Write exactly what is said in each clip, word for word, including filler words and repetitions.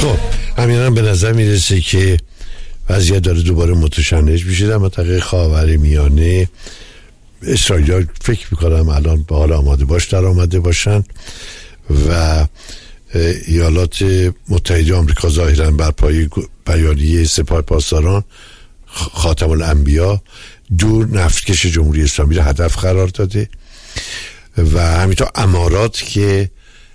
خب همین به نظر میرسه که وضعیت داره دوباره متشنج میشه در منطقه خاورمیانه. اسرائیل فکر میکنم الان به حال آماده باش در آمده باشن و ایالات متحده آمریکا ظاهرا بر پای بیانیه سپاه پاسداران خاتم الانبیا دور نفتکش جمهوری اسلامی را هدف قرار داده و همینطور امارات که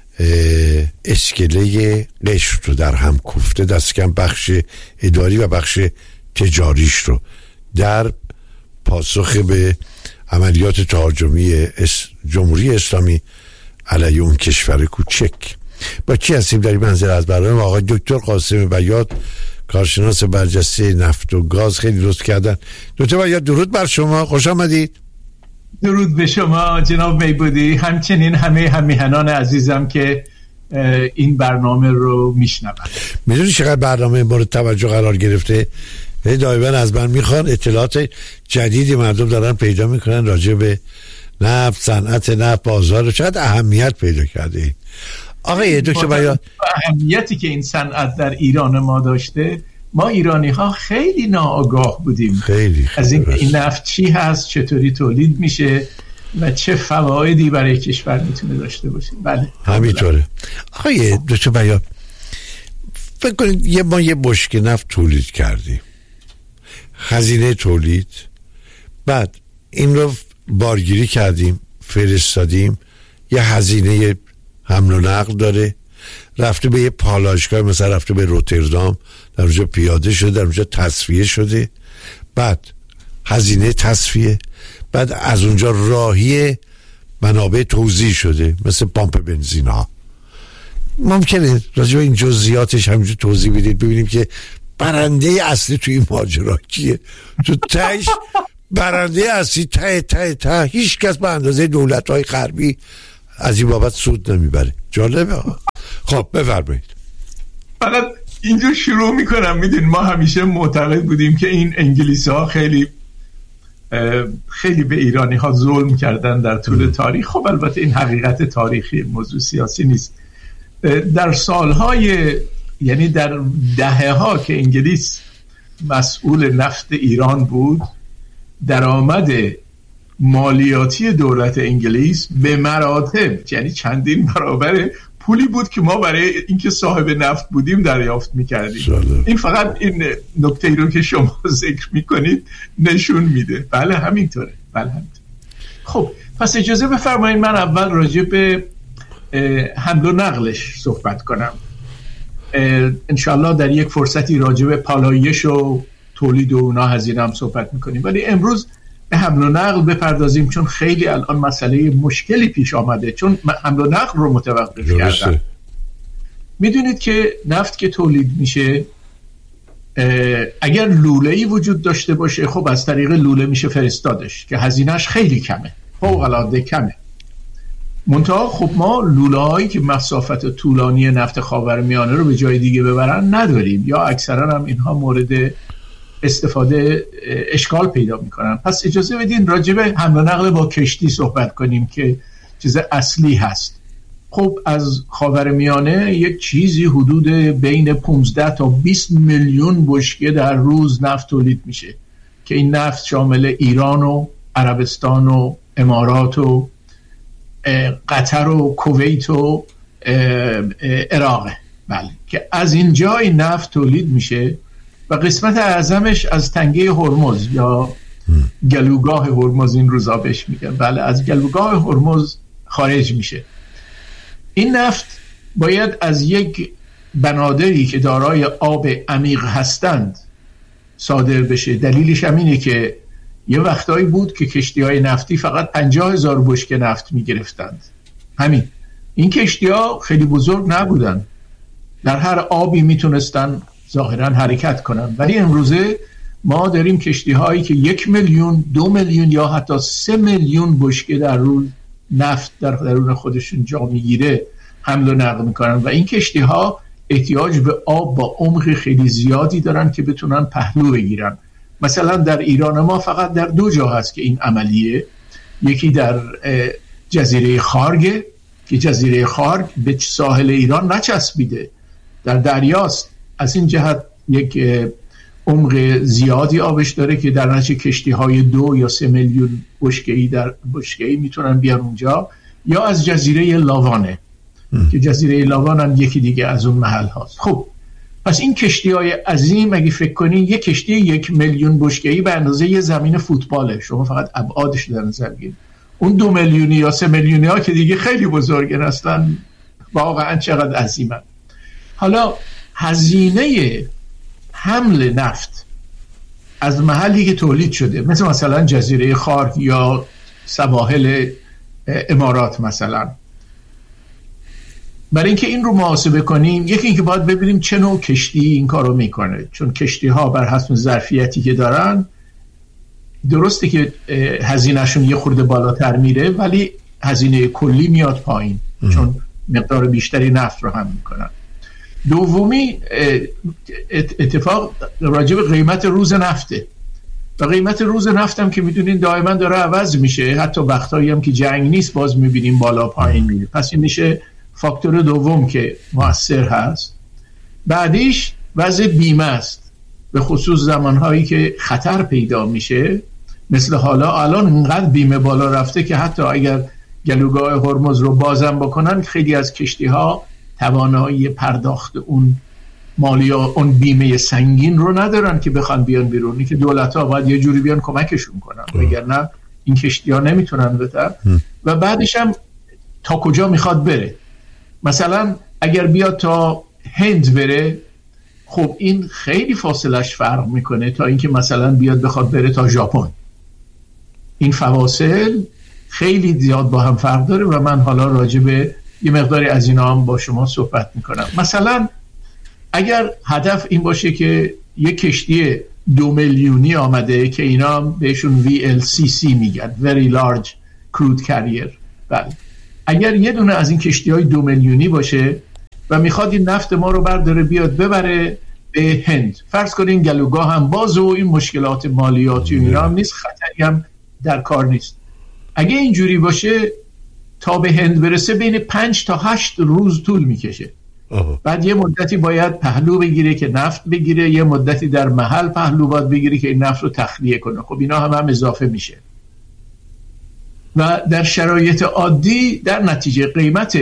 اسکله قشر رو در هم کوفته، دست کم بخش اداری و بخش تجاریش رو در پاسخ به عملیات تهاجمی جمهوری اسلامی علیه اون کشور کوچک. با کی هستیم در این منزل از برنامه؟ آقای دکتر قاسم بیات، کارشناس برجسته نفت و گاز. خیلی لطف کردن. دکتر بیات درود بر شما، خوش آمدید. درود به شما جناب میبودی، همچنین همه همیهنان عزیزم که این برنامه رو میشنون. میدونی چقدر برنامه مورد توجه قرار گرفته؟ دائما از من میخوان اطلاعات جدیدی مردم دارن پیدا میکنن راجع به نفت، صنعت نفت، بازار. چقدر اهمیت پیدا کرده آقای دکتر بیات. اهمیتی که این صنعت در ایران ما داشته، ما ایرانی ها خیلی ناآگاه بودیم خیلی, خیلی از این این نفت چی هست، چطوری تولید میشه و چه فوایدی برای کشور میتونه داشته باشه. بله همینطوره. آقای دکتر بیات فکر کنید یه ما یه بشکه نفت تولید کردیم، خزینه تولید، بعد این رو بارگیری کردیم، فرستادیم، یه هزینه حمل و نقل داره، رفته به یه پالایشگاه، مثلا رفته به روتردام، در اونجا پیاده شده، در اونجا تصفیه شده، بعد هزینه تصفیه، بعد از اونجا راهی منابع توزیع شده مثل پامپ بنزین ها. ممکنه راجع به این جزئیاتش همینجور توضیح بدید ببینیم که برنده اصلی توی این ماجرا کیه؟ تو تهش برنده اصلی ته ته ته هیچ کس به اندازه دولت‌های غربی از این بابت سود نمیبره. جالبه. خب بفرمایید. فقط اینجا شروع میکنم. میدونید ما همیشه معتقد بودیم که این انگلیسی ها خیلی خیلی به ایرانی ها ظلم کردن در طول ام. تاریخ. خب البته این حقیقت تاریخی، موضوع سیاسی نیست. در سالهای یعنی در دهه ها که انگلیس مسئول نفت ایران بود، درآمد مالیاتی دولت انگلیس به مراتب، یعنی چندین برابر پولی بود که ما برای اینکه صاحب نفت بودیم دریافت میکردیم. شاله. این فقط این نکته رو که شما ذکر میکنید نشون میده. بله همینطوره. بله همینطوره. خب پس اجازه بفرمایید من اول راجع به حمل و نقلش صحبت کنم. انشالله در یک فرصتی راجع به پالایش و تولید و اونا هزینه هم صحبت میکنیم، ولی امروز به حمل و نقل بپردازیم چون خیلی الان مسئله مشکلی پیش آمده، چون حمل و نقل رو متوقف کردن. میدونید که نفت که تولید میشه اگر لوله‌ای وجود داشته باشه، خب از طریق لوله میشه فرستادش که هزینهش خیلی کمه، فوق العاده کمه. منتها خب ما لوله‌هایی که مسافت طولانی نفت خاورمیانه رو به جای دیگه ببرن نداریم، یا اکثرا هم اینها مورد استفاده اشکال پیدا میکنن. پس اجازه بدین راجع به حمل و نقل با کشتی صحبت کنیم که چیز اصلی هست. خب از خاورمیانه یک چیزی حدود بین پانزده تا بیست میلیون بشکه در روز نفت تولید میشه که این نفت شامل ایران و عربستان و امارات و قطر و کویت و عراق. بله که از اینجا این نفت تولید میشه و قسمت اعظمش از تنگه هرمز یا گلوگاه هرمز این روزا بهش میگن. بله از گلوگاه هرمز خارج میشه. این نفت باید از یک بنادری که دارای آب عمیق هستند صادر بشه. دلیلش هم اینه که یه وقتایی بود که کشتی‌های نفتی فقط پنجاه هزار بشکه نفت میگرفتند. همین این کشتی‌ها خیلی بزرگ نبودن، در هر آبی میتونستن ظاهراً حرکت کنن، ولی امروزه ما داریم کشتی هایی که یک میلیون، دو میلیون یا حتی سه میلیون بشکه در روز نفت در درون خودشون جا میگیره حمل و نقل میکنن و این کشتی ها احتیاج به آب با عمق خیلی زیادی دارن که بتونن پهلو بگیرن. مثلا در ایران ما فقط در دو جا هست که این عملیه، یکی در جزیره خارگ که جزیره خارگ به ساحل ایران نچسبیده در دریاست، از این جهت یک عمق زیادی آبش داره که در نتیجه کشتی های دو یا سه میلیون بشکه‌ای در بشکه‌ای میتونن بیان اونجا، یا از جزیره لاوانه ام. که جزیره لاوان هم یکی دیگه از اون محل هاست. خب پس این کشتی های عظیم اگه فکر کنین یک کشتی یک میلیون بشکه‌ای به اندازه یه زمین فوتباله، شما فقط ابعادش در نظر بگیرید. اون دو میلیونی یا سه میلیونی ها که دیگه خیلی بزرگن، اصلا واقعا چقدر عظیمن. حالا هزینه حمل نفت از محلی که تولید شده، مثل مثلا جزیره خارک یا سواحل امارات مثلا، برای اینکه این رو محاسبه کنیم، یکی اینکه باید ببینیم چه نوع کشتی این کارو میکنه، چون کشتی ها بر حسب ظرفیتی که دارن درسته که هزینهشون یه خورده بالاتر میره، ولی هزینه کلی میاد پایین ام. چون مقدار بیشتری نفت رو هم میکنن. دومی اتفاق راجع به قیمت روز نفته، و قیمت روز نفت هم که میدونین دائما داره عوض میشه، حتی وقتایی هم که جنگ نیست باز میبینیم بالا پایین میره. پس این میشه فاکتور دوم که مؤثر هست. بعدیش وضع بیمه است، به خصوص زمانهایی که خطر پیدا میشه، مثل حالا الان اینقدر بیمه بالا رفته که حتی اگر گلوگاه هرمز رو بازم بکنن، خیلی از کشتی ها توانایی پرداخت اون مالیا اون بیمه سنگین رو ندارن که بخوان بیان بیرونی، که دولت ها باید یه جوری بیان کمکشون کنن، وگرنه این کشتی ها نمیتونن بتر. و بعدش هم تا کجا میخواد بره، مثلا اگر بیاد تا هند بره، خب این خیلی فاصلش فرق میکنه تا اینکه مثلا بیاد بخواد بره تا ژاپن. این فواصل خیلی زیاد با هم فرق داره و من حالا راجع به یه مقداری از اینا هم با شما صحبت میکنم. مثلا اگر هدف این باشه که یه کشتی دو میلیونی آمده که اینا بهشون وی ال سی سی میگن، Very Large Crude Carrier، بله، اگر یه دونه از این کشتی های دو میلیونی باشه و میخواد این نفت ما رو برداره بیاد ببره به هند، فرض کنین گلوگاه هم باز و این مشکلات مالیاتی و اینا هم نیست، خطری هم در کار نیست. اگه اینجوری باشه تا به هند برسه بین پنج تا هشت روز طول میکشه. بعد یه مدتی باید پهلو بگیره که نفت بگیره، یه مدتی در محل پهلو باید بگیره که این نفت رو تخلیه کنه. خب اینا هم هم اضافه میشه و در شرایط عادی در نتیجه قیمت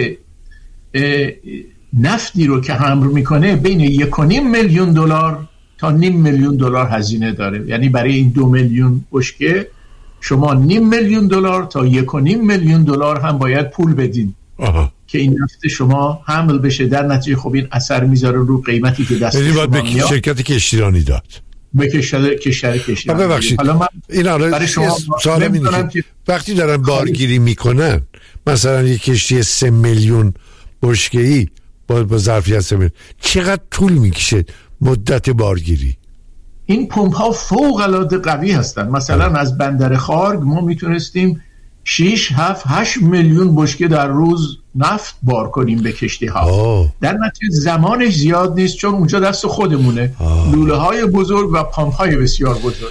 نفتی رو که حمل میکنه بین یک و نیم میلیون دلار تا نیم میلیون دلار هزینه داره. یعنی برای این دو میلیون بشکه شما نیم میلیون دلار تا یک و نیم میلیون دلار هم باید پول بدین آها. که این نفت شما حمل بشه. در نتیجه خب این اثر میذاره رو قیمتی که دست شما میاد. یعنی باید به شرکت کشتیرانی داد، به کشور کشور کشتیرانی. ببخشید حالا من این برای شما سوال اینه که وقتی دارن بارگیری میکنن، مثلا یک کشتی سه میلیون بشکه‌ای با با ظرفیت سه میلیون، چقدر طول میکشه مدت بارگیری؟ این پمپ ها فوق العاده قوی هستن. مثلا آه. از بندر خارگ ما میتونستیم شش هفت هشت میلیون بشکه در روز نفت بار کنیم به کشتی ها. آه. در نتیجه زمانش زیاد نیست چون اونجا دست خودمونه، لوله های بزرگ و پمپ های بسیار بزرگ.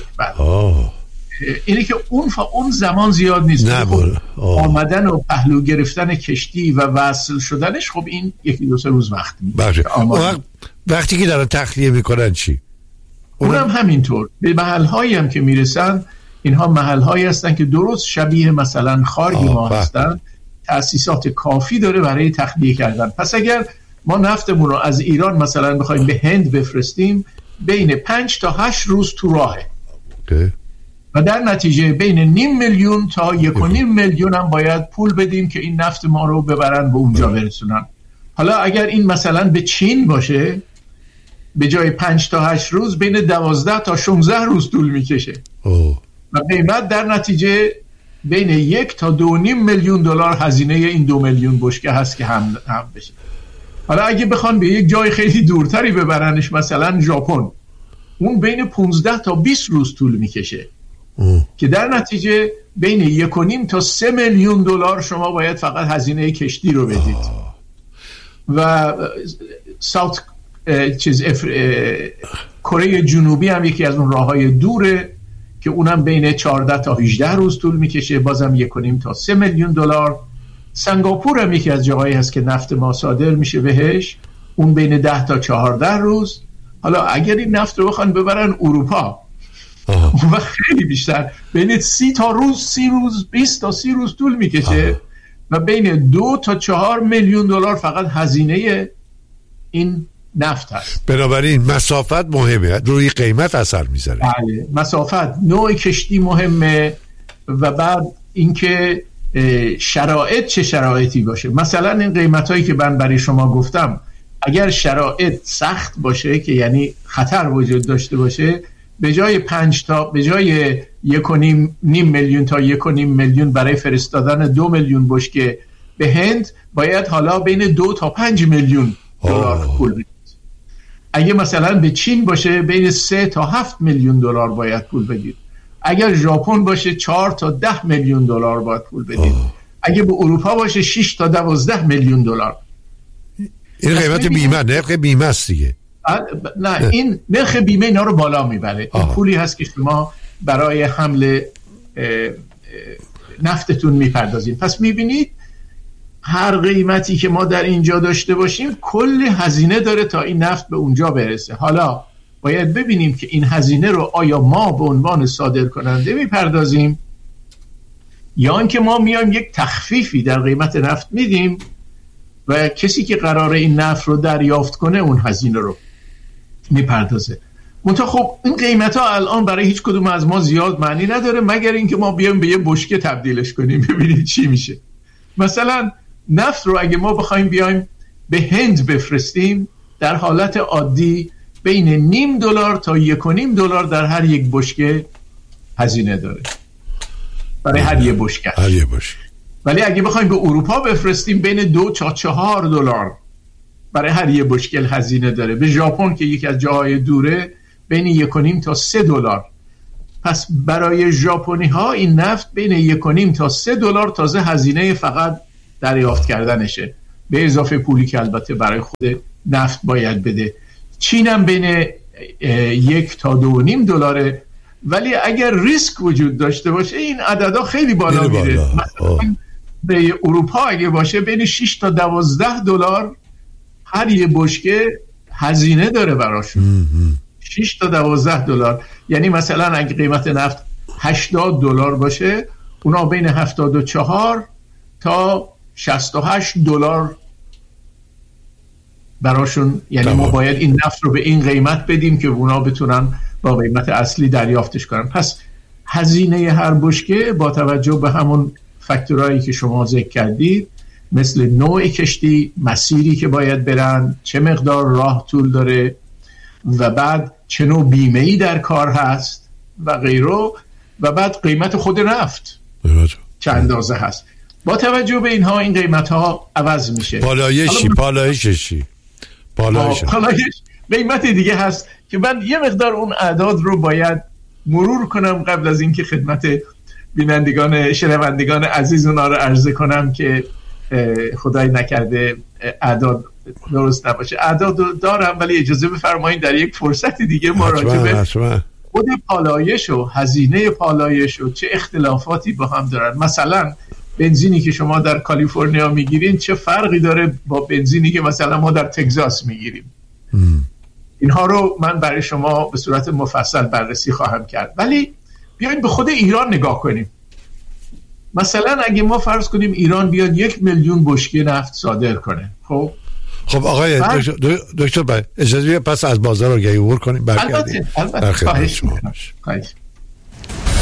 اینه که اون فا اون زمان زیاد نیست. خب آمدن و پهلو گرفتن کشتی و وصل شدنش خب این یکی دو سه روز وقت میگیره. وقت وقتی که دارن تخلیه میکنن چی؟ اونم همینطور. به محل‌هایی هم که میرسن، اینها محل‌هایی هستن که درست شبیه مثلا خارگ ما هستن، تأسیسات کافی داره برای تخلیه کردن. پس اگر ما نفتمون رو از ایران مثلا بخوایم به هند بفرستیم، بین پنج تا هشت روز تو راهه okay. و در نتیجه بین نیم میلیون تا یک و نیم میلیون هم باید پول بدیم که این نفت ما رو ببرن به اونجا برسونن. حالا اگر این مثلا به چین باشه، به جای پنج تا هشت روز بین دوازده تا شانزده روز طول میکشه اوه. و قیمت در نتیجه بین یک تا دو نیم میلیون دلار هزینه این دو میلیون بشکه هست که هم هم بشه. حالا اگه بخوان به یک جای خیلی دورتری ببرنش، مثلا ژاپن، اون بین پانزده تا بیست روز طول میکشه اوه. که در نتیجه بین یک و نیم تا سه میلیون دلار شما باید فقط هزینه کشتی رو بدید آه. و ساوت چیز کره جنوبی هم یکی از اون راههای دوره که اونم بین چهارده تا هجده روز طول میکشه، بازم یک و نیم تا سه میلیون دلار. سنگاپور هم یکی از جاهایی هست که نفت ما صادر میشه بهش اون بین ده تا چهارده روز. حالا اگر این نفت رو بخوان ببرن اروپا و خیلی بیشتر، بین سی تا روز سی روز بیست تا سی روز طول میکشه و بین دو تا چهار میلیون دلار فقط هزینه این نفت هست. بنابراین مسافت مهمه، روی قیمت اثر میذاره. بله، مسافت، نوع کشتی مهمه و بعد اینکه شرایط چه شرایطی باشه. مثلا این قیمتایی که من برای شما گفتم، اگر شرایط سخت باشه که یعنی خطر وجود داشته باشه، به جای پنج تا به جای یک و نیم نیم میلیون تا یک و نیم میلیون برای فرستادن دو میلیون بشکه به هند، باید حالا بین دو تا پنج میلیون دلار پول بدید. اگه مثلا به چین باشه بین سه تا هفت میلیون دلار باید پول بدید. اگر ژاپن باشه چهار تا ده میلیون دلار باید پول بدید. اگه به اروپا باشه شش تا دوازده میلیون دلار. این قیمت بیمه، نرخ بیمه است دیگه. نه، این نرخ بیمه اینا رو بالا میبره. این پولی هست که شما برای حمل نفتتون میپردازین. پس میبینید هر قیمتی که ما در اینجا داشته باشیم کل هزینه داره تا این نفت به اونجا برسه. حالا باید ببینیم که این هزینه رو آیا ما به عنوان صادر کننده میپردازیم یا اینکه ما میایم یک تخفیفی در قیمت نفت میدیم و کسی که قراره این نفت رو دریافت کنه اون هزینه رو میپردازه. منتها خب این قیمت ها الان برای هیچ کدوم از ما زیاد معنی نداره مگر اینکه ما بیایم به یه بشکه تبدیلش کنیم ببینید چی میشه. مثلا نفت رو اگه ما بخوایم بیایم به هند بفرستیم، در حالت عادی بین نیم دلار تا یک و نیم دلار در هر یک بشکه هزینه داره برای هر یک بشکه. هر یک بشکه. ولی اگه بخوایم به اروپا بفرستیم بین دو تا چهار دلار برای هر یک بشکه هزینه داره. به ژاپن که یکی از جاهای دوره بین یک و نیم تا سه دلار. پس برای ژاپنی ها این نفت بین یک و نیم تا سه دلار تازه هزینه فقط دریافت کردنشه، به اضافه پولی که البته برای خود نفت باید بده. چین هم بین یک تا دو و نیم دلاره، ولی اگر ریسک وجود داشته باشه این عددا خیلی بالا میره. مثلا به اروپا اگه باشه بین شش تا دوازده دلار هر یه بشکه هزینه داره براشون. شش تا دوازده دلار، یعنی مثلا اگه قیمت نفت هشتاد دلار باشه، اونا بین هفتاد و چهار تا شصت و هشت دلار براشون، یعنی ما باید این نفت رو به این قیمت بدیم که اونا بتونن با قیمت اصلی دریافتش کنن. پس هزینه هر بشکه با توجه به همون فاکتورایی که شما ذکر کردید، مثل نوع کشتی، مسیری که باید برن، چه مقدار راه طول داره و بعد چه نوع بیمه‌ای در کار هست و غیره، و بعد قیمت خود نفت چه اندازه هست. با توجه به اینها این قیمت ها عوض میشه. پالایشی پالایشی پالایش پالایش قیمت دیگه هست که من یه مقدار اون اعداد رو باید مرور کنم قبل از اینکه خدمت بینندگان شنوندگان عزیز اونا رو عرضه کنم که خدای نکرده اعداد درست نباشه. اعداد دارم ولی اجازه بفرمایید در یک فرصت دیگه ما راجع به خود پالایش و هزینه پالایش و چه اختلافاتی با هم دارن. مثلا بنزینی که شما در کالیفرنیا میگیرین چه فرقی داره با بنزینی که مثلا ما در تگزاس میگیریم. اینها رو من برای شما به صورت مفصل بررسی خواهم کرد. ولی بیاین به خود ایران نگاه کنیم. مثلا اگه ما فرض کنیم ایران بیاد یک میلیون بشکه نفت صادر کنه، خب خب آقای دکتر باید اجازه پس از بازار آگهی عبور کنیم برگردیم. البته البته خواهش می‌کنم.